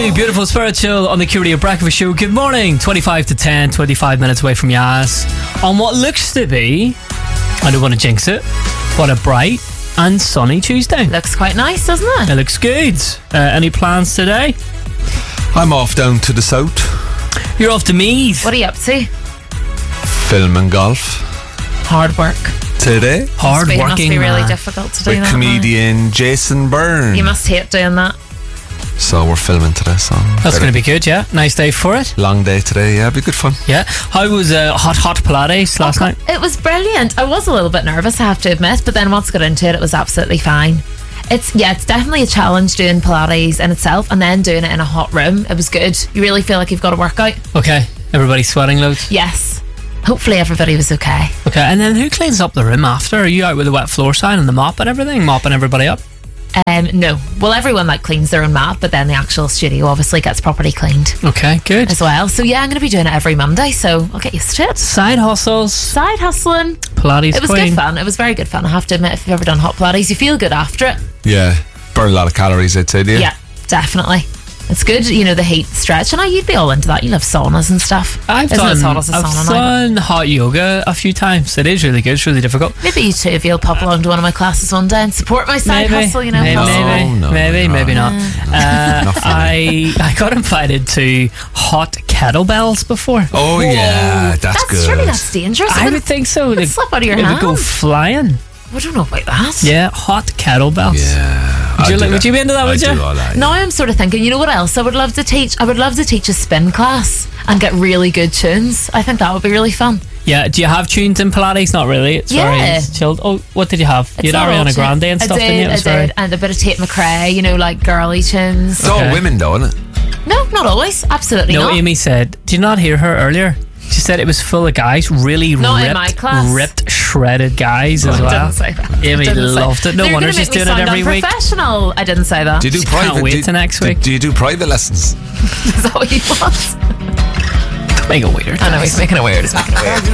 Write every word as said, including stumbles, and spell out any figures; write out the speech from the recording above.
Absolutely beautiful spiritual on the Q Radio Breakfast Show. Good morning. twenty-five to ten, twenty-five minutes away from Yas. On what looks to be, I don't want to jinx it, what a bright and sunny Tuesday. Looks quite nice, doesn't it? It looks good. Uh, any plans today? I'm off down to the south. You're off to Meath. What are you up to? Film and golf. Hard work. Today. Hard Must be, working. must be really man. difficult to do With that. comedian Jason Byrne. You must hate doing that. So we're filming today, so That's going to be good, yeah. Nice day for it. long day today, yeah, be good fun. Yeah. How was uh, hot, hot Pilates last Oh, night? It was brilliant. I was a little bit nervous, I have to admit, but then once I got into it, it was absolutely fine. It's yeah, it's definitely a challenge doing Pilates in itself, and then doing it in a hot room. It was good. You really feel like you've got a workout. Okay. Everybody sweating loads? Yes. Hopefully everybody was okay. Okay. And then who cleans up the room after? Are you out with the wet floor sign and the mop and everything? Mopping everybody up? Um, no. Well, everyone like cleans their own mat, but then the actual studio obviously gets properly cleaned Okay, good. as well. So yeah, I'm going to be doing it every Monday, so I'll get used to it. Side hustles. Side hustling. Pilates It was queen. good fun. It was very good fun. I have to admit, if you've ever done hot Pilates, you feel good after it. Yeah, burn a lot of calories, I'd say, do you? Yeah, definitely. It's good, you know, the heat stretch. And I, you'd be all into that. You love saunas and stuff. I've Isn't done, it as hot as a I've sauna now? done hot yoga a few times. It is really good. It's really difficult. Maybe you two of you will pop along to one of my classes one day and support my side Maybe, hustle, you know. maybe, No, maybe, no, maybe, no. maybe not. Uh, Not for me. I I got invited to hot kettlebells before. Oh yeah, that's, That's good. surely that's dangerous. I It would think so. it'd slip out of your It would go hand. flying. I don't know about that. Yeah, hot kettlebells. Yeah. Would you, I'd like, do would you be into that? I'd Would you? do all that. Now I'm sort of thinking, you know what else I would love to teach? I would love to teach a spin class and get really good tunes. I think that would be really fun. Yeah. Do you have tunes in Pilates? Not really. It's very Yeah. it's chilled. Oh, what did you have? It's you had not all Ariana tune- Grande and I stuff, did, didn't you? It I was did, very- and a bit of Tate McRae, you know, like girly tunes. It's all Okay. women though, isn't it? No, not always. Absolutely No, not. Amy said. Did you not hear her earlier? She said it was full of guys, really Not in ripped, my class. ripped, shredded guys as I well. didn't say that. Amy I didn't say- loved it. No They're wonder gonna she's make me doing it sound every week. unprofessional. I didn't say that. Do you do Just private? can't wait do, till next do- week. Do you do private lessons? Is that what he wants? Make it weird. I know he's making it weird. He's making it weird.